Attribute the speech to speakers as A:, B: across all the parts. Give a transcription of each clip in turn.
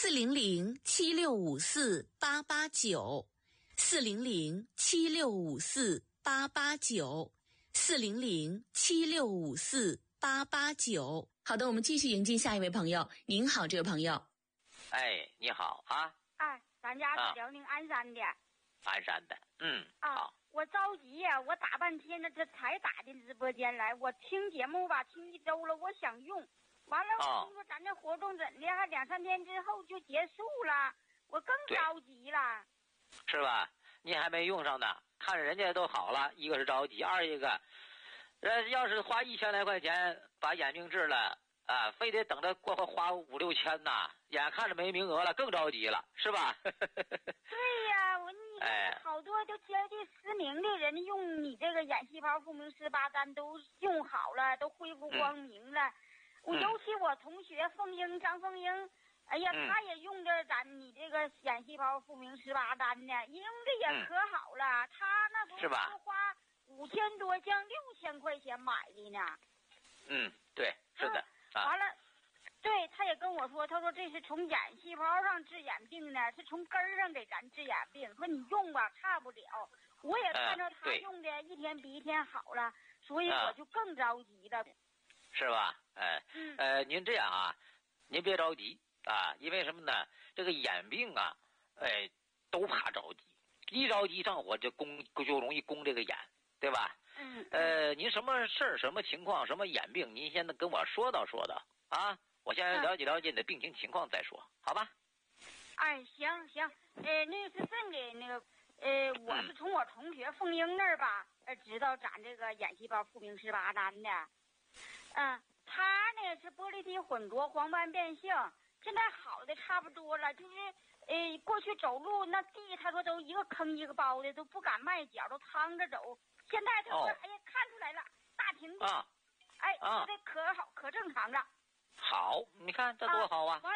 A: 400-7654-889，400-7654-889。好的，我们继续迎进下一位朋友。您好，这位朋友。
B: 哎，你好啊。
C: 哎，咱家是辽宁鞍山的。
B: 鞍山的，好。
C: 我着急呀，我打半天呢，这才打进直播间来。我听节目吧，听1周了，我想用，完了我听说咱这活动怎的，还2、3天之后就结束了，我更着急了。
B: 是吧？你还没用上呢，看着人家都好了，一个是着急，二一个，要是花1000来块钱把眼病治了啊，非得等着过后花5、6千呐，眼看着没名额了，更着急了，是吧？
C: 对呀，你看好多都接近失明的人用你这个眼细胞复明18单都用好了，都恢复光明了。尤其我同学张凤英，哎呀，他也用着你这个眼细胞复明18单呢，用的也可好了。他那不是花5000多，将6000块钱买的呢。
B: 对，是的。
C: 完了，对，他也跟我说，他说这是从眼细胞上治眼病呢，是从根儿上给咱治眼病。说你用吧，差不了。我也看着他用的一天比一天好了，所以我就更着急了。
B: 是吧？您这样啊，您别着急啊，因为什么呢？这个眼病啊，都怕着急，一着急上火就容易攻这个眼，对吧？您什么事儿、什么情况、什么眼病，您先跟我说道啊，我先了解你的病情情况再说，好吧？
C: 哎，行，那是这个那个，我是从我同学凤英那儿吧，知道咱这个眼细胞复明18单的，他呢是玻璃体混浊黄斑变性，现在好的差不多了，就是过去走路那地，他说都一个坑一个包的，都不敢迈脚，都趟着走。现在他说，哎呀，看出来了，大停电，说的可好，可正常了。
B: 好，你看这多好啊！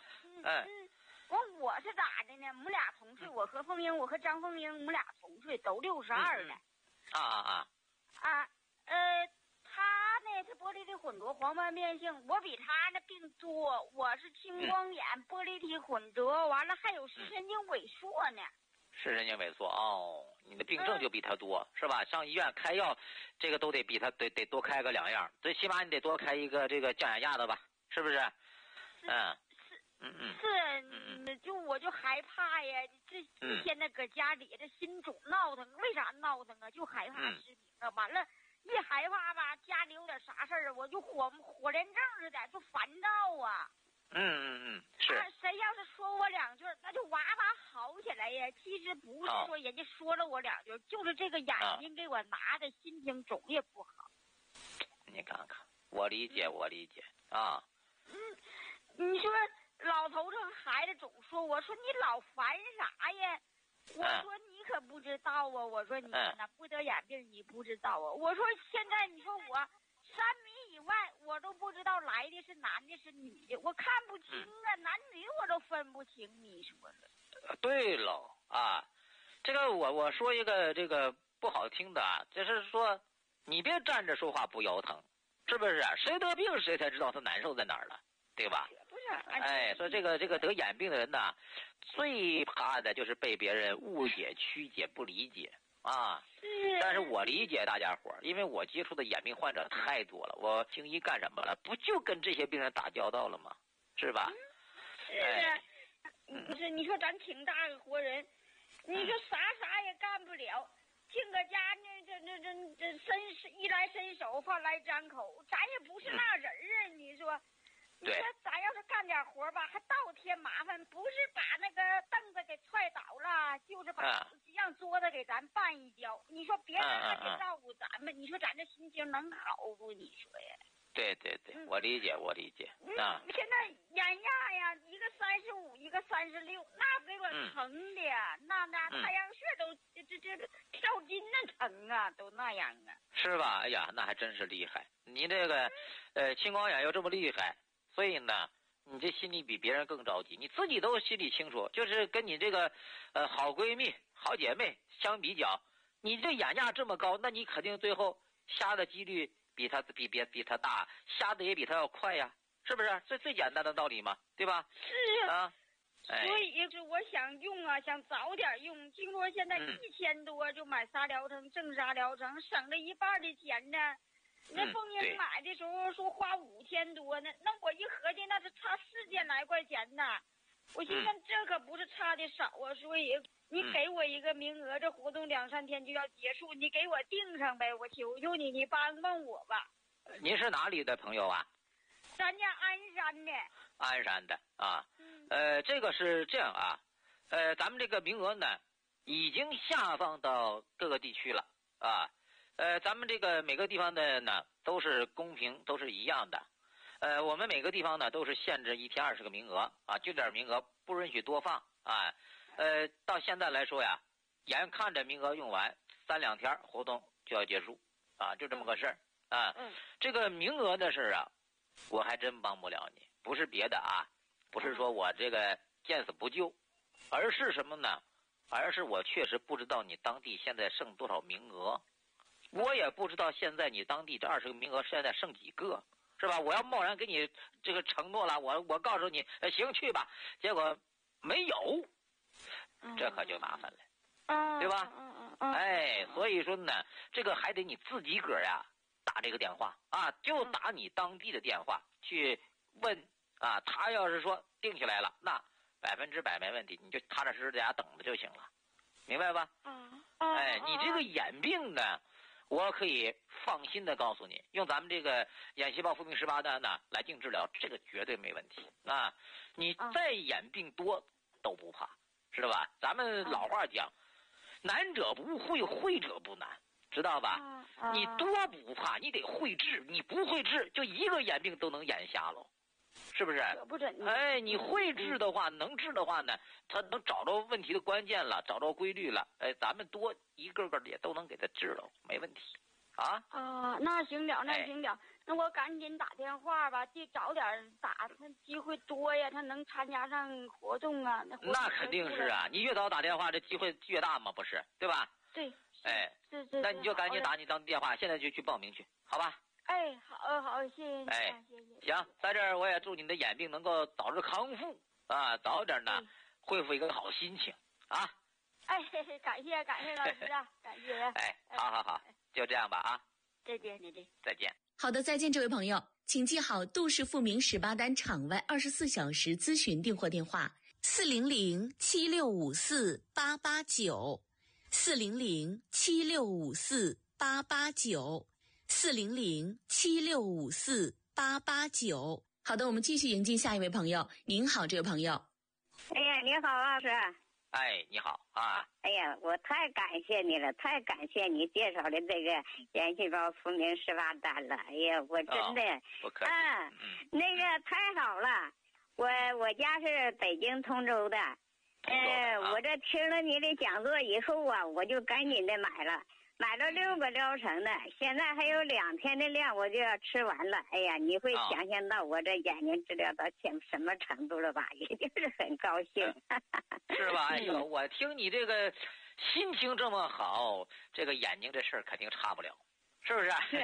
C: 我是咋的呢？我们俩同岁，我和凤英，我和张凤英，我们俩同岁，都62的。他呢是玻璃体混浊黄斑变性，我比他那病多，我是青光眼、玻璃体混浊，完了还有视神经萎缩呢。
B: 视神经萎缩你的病症就比他多，是吧？上医院开药，这个都得比他得多开个2样，最起码你得多开一个这个降眼压的吧？是不是？
C: 就我就害怕呀，这一天呢搁家里这心总闹腾，为啥闹腾啊？就害怕失明啊！完了，一害怕吧，家里有点啥事儿，我就火连症似的，就烦躁啊。
B: 是。
C: 谁要是说我2句，那就哇好起来呀。其实不是说人家说了我2句，就是这个眼睛给我拿的，心情总也不好。
B: 你看看，我理解啊。
C: 你说老头子和孩子总说，我说你老烦啥呀？我说你可不知道啊，我说你那不得眼病你不知道啊。我说现在你说我3米以外我都不知道来的是男的是女的，我看不清啊，男女我都分不清，你说了。
B: 对喽啊，这个我说一个这个不好听的啊，就是说你别站着说话不腰疼，是不是？谁得病谁才知道他难受在哪儿了，对吧？
C: 不是，
B: 说这个得眼病的人呢，最怕的就是被别人误解、曲解、不理解啊。但是我理解大家伙，因为我接触的眼病患者太多了，我行医干什么了？不就跟这些病人打交道了吗？是吧？
C: 不是，你说咱挺大个活人，你说啥也干不了，净搁家呢，这衣来伸手，饭来张口，咱也不是那人啊，你说。你说咱要是干点活吧，还倒添麻烦，不是把那个凳子给踹倒了，就是把让桌子给咱绊一跤。你说别人还得照顾咱们，你说咱这心情能好不？你说呀？
B: 对，我理解啊。
C: 现在眼压呀，一个35，一个36，那给我疼的，那太阳穴都这跳筋那疼啊，都那样啊。
B: 是吧？哎呀，那还真是厉害。你这个青光眼又这么厉害。所以呢，你这心里比别人更着急，你自己都心里清楚，就是跟你这个好闺蜜、好姐妹相比较，你这眼压这么高，那你肯定最后瞎的几率比他大，瞎的也比他要快呀，是不是？这最简单的道理嘛，对吧？
C: 是啊。 所以是我想用啊，想早点用。听说现在1000多就买沙疗程，正沙疗程，省了一半的钱呢。那凤英买的时候说花5000多呢，那我一合计那是差4000来块钱呢。我寻思这可不是差的少啊，所以你给我一个名额，这活动2、3天就要结束，你给我定上呗，我求求你，你帮帮我吧。
B: 您是哪里的朋友啊？
C: 咱家鞍山的。
B: 鞍山的啊。这个是这样啊，咱们这个名额呢已经下放到各个地区了啊。咱们这个每个地方的呢都是公平，都是一样的。我们每个地方呢都是限制1天20个名额啊，就点名额不允许多放啊。到现在来说呀，眼看着名额用完，3、2天活动就要结束啊，就这么个事儿啊。这个名额的事儿啊，我还真帮不了你，不是别的啊，不是说我这个见死不救，而是什么呢？而是我确实不知道你当地现在剩多少名额，我也不知道现在你当地这20个名额现在剩几个。是吧？我要贸然给你这个承诺了，我告诉你，行去吧，结果没有，这可就麻烦了，对吧？所以说呢，这个还得你自己个呀打这个电话啊，就打你当地的电话去问啊，他要是说定下来了，那100%没问题，你就踏踏实实在家等着就行了，明白吧？你这个眼病呢，我可以放心的告诉你，用咱们这个眼细胞复明18单呢来进行治疗，这个绝对没问题啊！你再眼病多都不怕，知道吧？咱们老话讲，难者不会，会者不难，知道吧？你多不怕，你得会治，你不会治，就一个眼病都能眼瞎喽，是不是？你会治的话，能治的话呢，他能找着问题的关键了，找着规律了，咱们多一个个也都能给他治了，没问题。
C: 那行了，那我赶紧打电话吧，就早点打，他机会多呀，他能参加上活动啊。
B: 那肯定是啊，你越早打电话，这机会越大嘛，不是？对吧？
C: 对。是。
B: 那你就赶紧打你当地电话，现在就去报名去，好吧？
C: 好，谢谢你。谢谢。
B: 行，在这儿我也祝你的眼病能够早日康复啊，早点呢恢复一个好心情啊。
C: 感谢老师啊，感谢。
B: 好，就这样吧啊。
C: 再见。
B: 再见。
A: 好的，再见，这位朋友，请记好杜氏复明18单场外24小时咨询订货电话：400-7654-889，400-7654-889。好的，我们继续迎进下一位朋友。您好，这位朋友。
D: 你好，老师。
B: 你好啊！
D: 我太感谢你了，太感谢你介绍的这个眼细胞复明18单了。我真的
B: 不客气。
D: 那个太好了，我家是北京通州的，我这听了你的讲座以后啊，我就赶紧的买了6个疗程的，现在还有2天的量我就要吃完了。你会想象到我这眼睛治疗到什么程度了吧？也就是很高兴。
B: 是吧？我听你这个心情这么好，这个眼睛这事儿肯定差不了，是不是？是。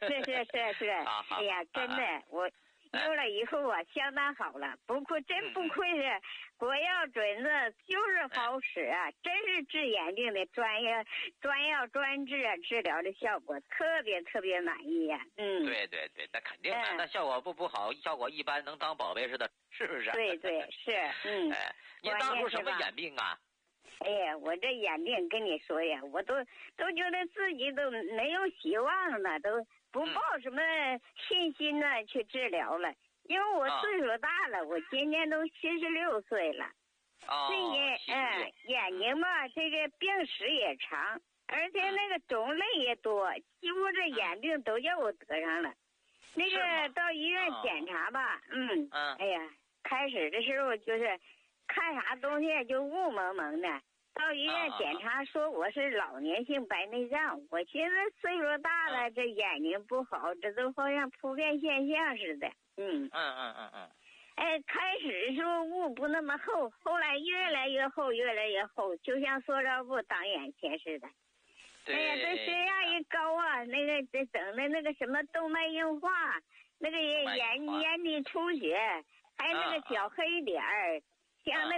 D: 真的，我用了以后啊，相当好了，真不愧是国药准子，就是好使啊！真是治眼病的专药专治啊，治疗的效果特别满意呀。
B: 对，那肯定的，那效果不好，效果一般，能当宝贝似的，是不是？
D: 对，是。
B: 您当初什么眼病啊？
D: 我这眼病跟你说呀，我都觉得自己都没有希望了，都不抱什么信心呢去治疗了，因为我岁数大了，我今年都76岁了。眼睛嘛，这个病史也长，而且那个种类也多，几乎这眼病都叫我得上了。那个到医院检查吧，开始的时候就是看啥东西就雾蒙蒙的。到医院检查说我是老年性白内障，我寻思岁数大了，这眼睛不好，这都好像普遍现象似的。开始的时候雾不那么厚，后来越来越厚，就像塑料布挡眼前似的。这血压一高啊，那个这整的那个什么动脉硬化，那个眼底出血，还有那个小黑点儿，像那